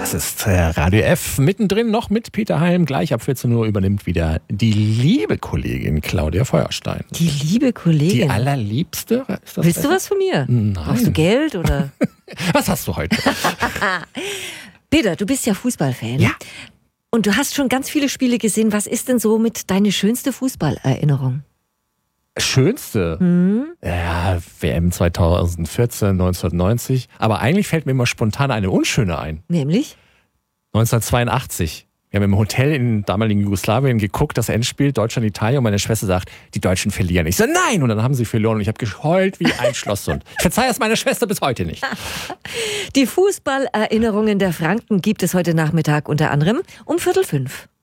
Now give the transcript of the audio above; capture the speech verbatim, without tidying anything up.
Das ist äh, Radio F. Mittendrin noch mit Peter Heim. Gleich ab vierzehn Uhr übernimmt wieder die liebe Kollegin Claudia Feuerstein. Die liebe Kollegin? Die allerliebste? Ist das Willst besser? du was von mir? Nein. Brauchst du Geld oder? Was hast du heute? Peter, du bist ja Fußballfan. Ja. Und du hast schon ganz viele Spiele gesehen. Was ist denn so mit deine schönste Fußballerinnerung? Schönste? Hm? Ja, W M zweitausendvierzehn, neunzehnhundertneunzig. Aber eigentlich fällt mir immer spontan eine unschöne ein. Nämlich? neunzehnhundertzweiundachtzig. Wir haben im Hotel in damaligen Jugoslawien geguckt, das Endspiel Deutschland-Italien, und meine Schwester sagt, die Deutschen verlieren. Ich so, nein! Und dann haben sie verloren und ich habe geheult wie ein Schlosshund. Ich verzeihe es meiner Schwester bis heute nicht. Die Fußballerinnerungen der Franken gibt es heute Nachmittag unter anderem um Viertel fünf.